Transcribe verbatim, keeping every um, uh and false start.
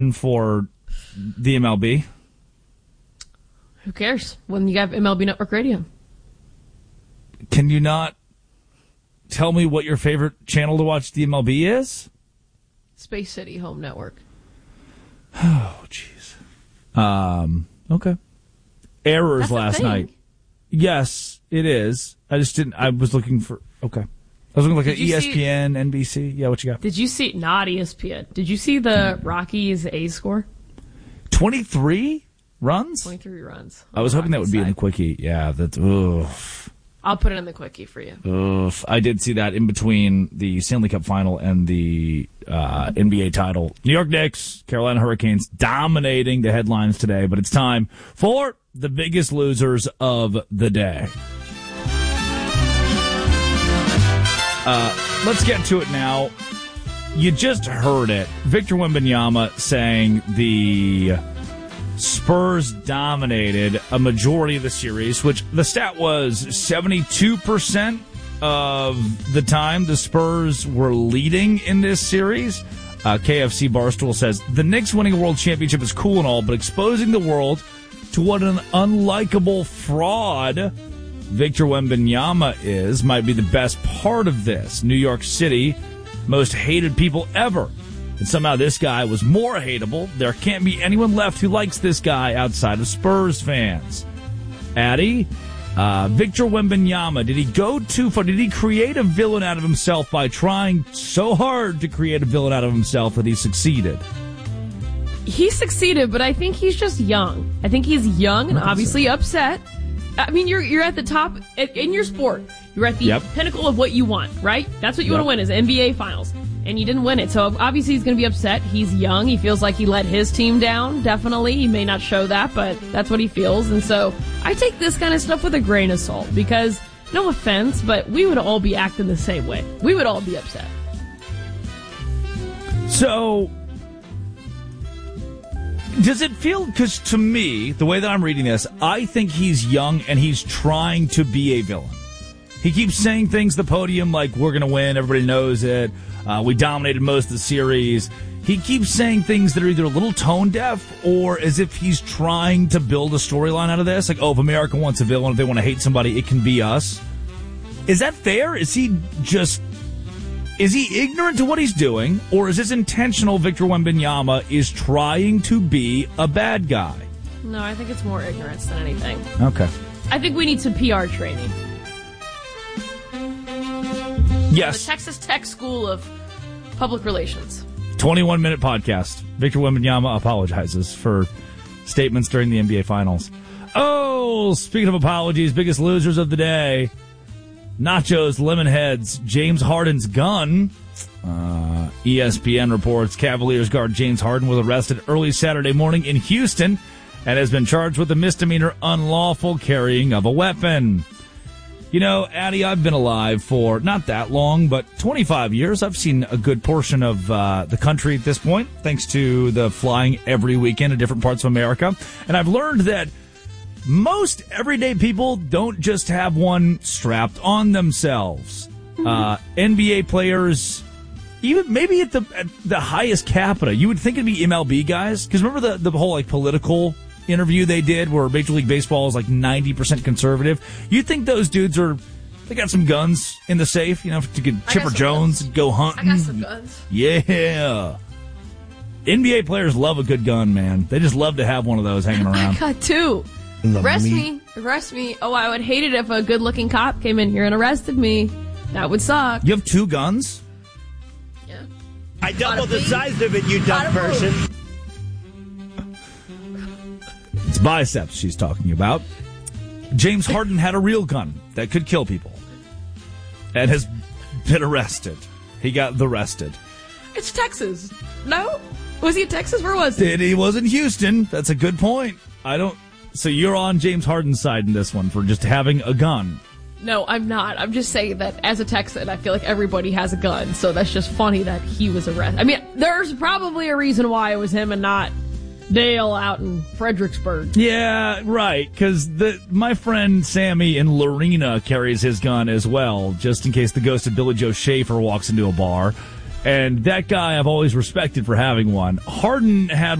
passion for the M L B? Who cares when you have M L B Network Radio? Can you not tell me what your favorite channel to watch the M L B is? Space City Home Network. Oh, jeez. Um, okay. Errors That's last night. Yes, it is. I just didn't, I was looking for, okay. I was looking like an E S P N, see, N B C. Yeah, what you got? Did you see, not E S P N, did you see the Rockies A score? twenty-three runs? twenty-three runs. I was hoping that would be in the quickie. Yeah, that's, ugh. I'll put it in the quickie for you. Ugh. I did see that in between the Stanley Cup final and the uh, N B A title. New York Knicks, Carolina Hurricanes dominating the headlines today, but it's time for the biggest losers of the day. Uh, let's get to it now. You just heard it. Victor Wembanyama saying the Spurs dominated a majority of the series, which the stat was seventy-two percent of the time the Spurs were leading in this series. Uh, K F C Barstool says, the Knicks winning a world championship is cool and all, but exposing the world to what an unlikable fraud Victor Wembanyama is might be the best part of this. New York City, most hated people ever. And somehow this guy was more hateable. There can't be anyone left who likes this guy outside of Spurs fans. Addy, uh, Victor Wembanyama, did he go too far? Did he create a villain out of himself by trying so hard to create a villain out of himself that he succeeded? He succeeded, but I think he's just young. I think he's young and obviously upset. I mean, you're you're at the top in your sport. You're at the yep. pinnacle of what you want, right? That's what you yep. want to win is N B A Finals. And you didn't win it. So obviously he's going to be upset. He's young. He feels like he let his team down, definitely. He may not show that, but that's what he feels. And so I take this kind of stuff with a grain of salt because, no offense, but we would all be acting the same way. We would all be upset. So, does it feel, because to me, the way that I'm reading this, I think he's young and he's trying to be a villain. He keeps saying things at the podium like, we're going to win, everybody knows it. Uh, we dominated most of the series. He keeps saying things that are either a little tone deaf or as if he's trying to build a storyline out of this. Like, oh, if America wants a villain, if they want to hate somebody, it can be us. Is that fair? Is he just... Is he ignorant to what he's doing? Or is this intentional? Victor Wembanyama is trying to be a bad guy? No, I think it's more ignorance than anything. Okay. I think we need some P R training. Yes. The Texas Tech School of Public Relations. twenty-one minute podcast. Victor Wembanyama apologizes for statements during the N B A Finals. Oh, speaking of apologies, biggest losers of the day. Nachos, Lemonheads, James Harden's gun. Uh, E S P N reports Cavaliers guard James Harden was arrested early Saturday morning in Houston and has been charged with a misdemeanor unlawful carrying of a weapon. You know, Addy, I've been alive for not that long, but twenty-five years. I've seen a good portion of uh, the country at this point, thanks to the flying every weekend to different parts of America. And I've learned that most everyday people don't just have one strapped on themselves. Mm-hmm. Uh, N B A players, even maybe at the at the highest capita, you would think it'd be M L B guys. Because remember the, the whole like political interview they did where Major League Baseball is like ninety percent conservative. You'd think those dudes are, they got some guns in the safe, you know, to get Chipper Jones and go hunting. I got some guns. Yeah. N B A players love a good gun, man. They just love to have one of those hanging around. I got two. Arrest me. Arrest me. Oh, I would hate it if a good-looking cop came in here and arrested me. That would suck. You have two guns? Yeah. I doubled the size of it, you dumb person. It's biceps she's talking about. James Harden had a real gun that could kill people and has been arrested. He got the arrested. It's Texas. No? Was he in Texas? Where was he? Did he was in Houston. That's a good point. I don't... So you're on James Harden's side in this one for just having a gun. No, I'm not. I'm just saying that as a Texan, I feel like everybody has a gun. So that's just funny that he was arrested. I mean, there's probably a reason why it was him and not Dale out in Fredericksburg. Yeah, right. Because the my friend Sammy in Lorena carries his gun as well, just in case the ghost of Billy Joe Schaefer walks into a bar. And that guy I've always respected for having one. Harden had